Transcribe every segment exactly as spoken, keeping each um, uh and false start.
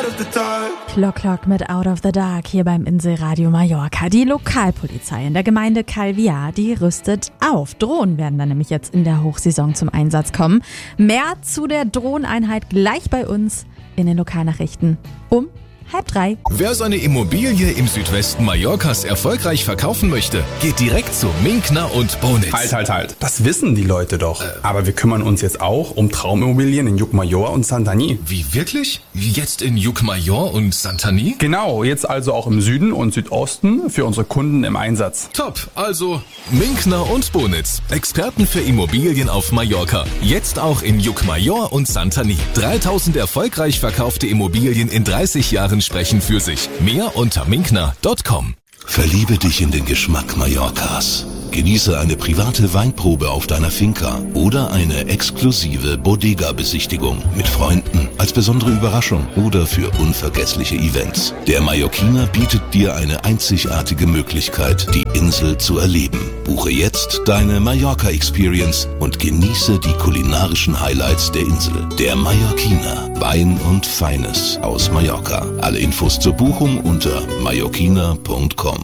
out of the dark. Clock Clock mit Out of the Dark hier beim Inselradio Mallorca. Die Lokalpolizei in der Gemeinde Calviá, die rüstet auf. Drohnen werden dann nämlich jetzt in der Hochsaison zum Einsatz kommen. Mehr zu der Drohneneinheit gleich bei uns in den Lokalnachrichten um halb drei. Wer seine Immobilie im Südwesten Mallorcas erfolgreich verkaufen möchte, geht direkt zu Minkner und Bonitz. Halt, halt, halt. Das wissen die Leute doch. Äh. Aber wir kümmern uns jetzt auch um Traumimmobilien in Llucmajor und Santanyí. Wie, wirklich? Jetzt in Llucmajor und Santanyí? Genau, jetzt also auch im Süden und Südosten für unsere Kunden im Einsatz. Top, also Minkner und Bonitz. Experten für Immobilien auf Mallorca. Jetzt auch in Llucmajor und Santanyí. dreitausend erfolgreich verkaufte Immobilien in dreißig Jahren sprechen für sich. Mehr unter minkner Punkt com. Verliebe dich in den Geschmack Mallorcas. Genieße eine private Weinprobe auf deiner Finca oder eine exklusive Bodega-Besichtigung mit Freunden als besondere Überraschung oder für unvergessliche Events. Der Mallorquiner bietet dir eine einzigartige Möglichkeit, die Insel zu erleben. Buche jetzt deine Mallorca-Experience und genieße die kulinarischen Highlights der Insel. Der Mallorquiner, Wein und Feines aus Mallorca. Alle Infos zur Buchung unter mallorquiner Punkt com.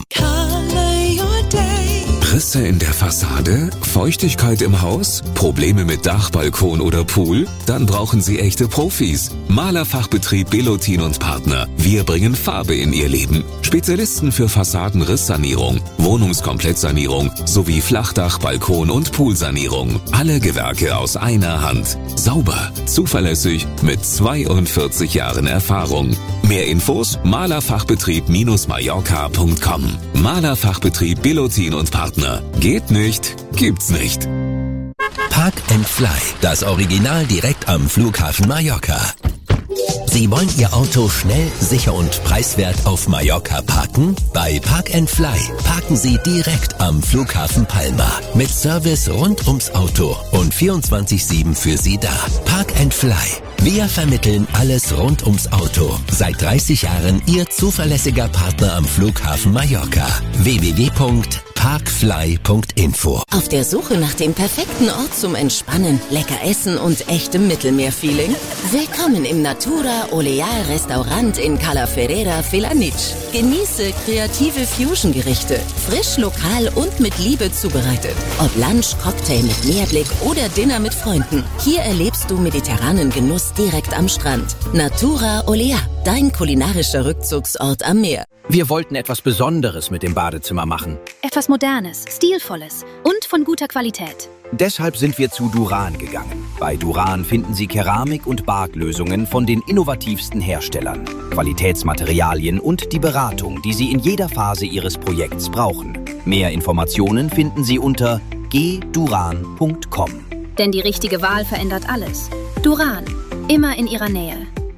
Risse in der Fassade? Feuchtigkeit im Haus? Probleme mit Dach, Balkon oder Pool? Dann brauchen Sie echte Profis. Malerfachbetrieb Belotin und Partner. Wir bringen Farbe in Ihr Leben. Spezialisten für Fassadenrisssanierung, Wohnungskomplettsanierung sowie Flachdach, Balkon und Poolsanierung. Alle Gewerke aus einer Hand. Sauber, zuverlässig, mit zweiundvierzig Jahren Erfahrung. Mehr Infos malerfachbetrieb-mallorca Punkt com. Malerfachbetrieb Belotin und Partner. Geht nicht, gibt's nicht. Park and Fly, das Original direkt am Flughafen Mallorca. Sie wollen Ihr Auto schnell, sicher und preiswert auf Mallorca parken? Bei Park and Fly parken Sie direkt am Flughafen Palma. Mit Service rund ums Auto und vierundzwanzig sieben für Sie da. Park and Fly. Wir vermitteln alles rund ums Auto. Seit dreißig Jahren Ihr zuverlässiger Partner am Flughafen Mallorca. w w w Punkt parkfly Punkt info. Auf der Suche nach dem perfekten Ort zum Entspannen, lecker essen und echtem Mittelmeerfeeling? Willkommen im Natura Olear Restaurant in Cala Ferrera Felanitx. Genieße kreative Fusion-Gerichte, frisch, lokal und mit Liebe zubereitet. Ob Lunch, Cocktail mit Meerblick oder Dinner mit Freunden. Hier erlebst du mediterranen Genuss direkt am Strand. Natura Olear, dein kulinarischer Rückzugsort am Meer. Wir wollten etwas Besonderes mit dem Badezimmer machen. Etwas Modernes, Stilvolles und von guter Qualität. Deshalb sind wir zu Duran gegangen. Bei Duran finden Sie Keramik- und Barklösungen von den innovativsten Herstellern, Qualitätsmaterialien und die Beratung, die Sie in jeder Phase Ihres Projekts brauchen. Mehr Informationen finden Sie unter g duran Punkt com. Denn die richtige Wahl verändert alles. Duran, immer in Ihrer Nähe.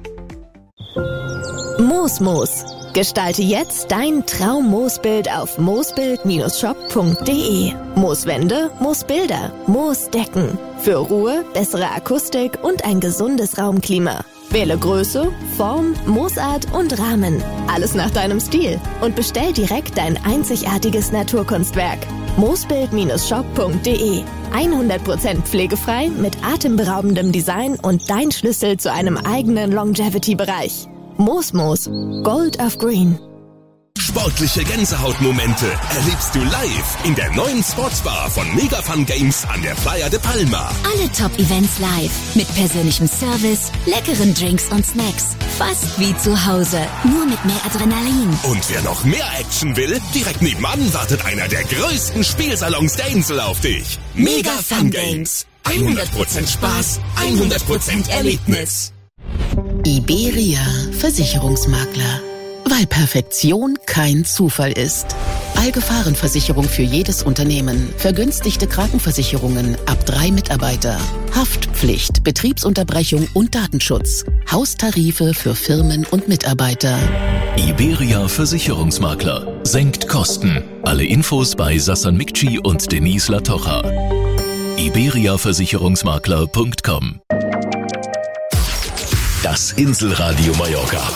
Moosmoos. Gestalte jetzt dein Traum-Moosbild auf moosbild Bindestrich shop Punkt de. Mooswände, Moosbilder, Moosdecken. Für Ruhe, bessere Akustik und ein gesundes Raumklima. Wähle Größe, Form, Moosart und Rahmen. Alles nach deinem Stil. Und bestell direkt dein einzigartiges Naturkunstwerk. moosbild Bindestrich shop Punkt de. hundert Prozent pflegefrei mit atemberaubendem Design und dein Schlüssel zu einem eigenen Longevity-Bereich. Moosmoos, Gold of Green. Sportliche Gänsehautmomente erlebst du live in der neuen Sportsbar von Mega Fun Games an der Playa de Palma. Alle Top-Events live. Mit persönlichem Service, leckeren Drinks und Snacks. Fast wie zu Hause, nur mit mehr Adrenalin. Und wer noch mehr Action will, direkt nebenan wartet einer der größten Spielsalons der Insel auf dich. Mega Fun Games. hundert Prozent Spaß, hundert Prozent Erlebnis. Iberia Versicherungsmakler. Weil Perfektion kein Zufall ist. Allgefahrenversicherung für jedes Unternehmen. Vergünstigte Krankenversicherungen ab drei Mitarbeiter. Haftpflicht, Betriebsunterbrechung und Datenschutz. Haustarife für Firmen und Mitarbeiter. Iberia Versicherungsmakler. Senkt Kosten. Alle Infos bei Sassan Mikci und Denise Latocha. iberia versicherungsmakler Punkt com. Das Inselradio Mallorca.